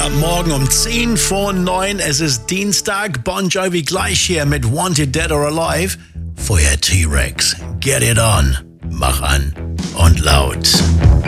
Am Morgen um 10 vor 9, es ist Dienstag, Bon Jovi gleich hier mit Wanted Dead or Alive. Vorher T-Rex, Get It On, mach an und laut.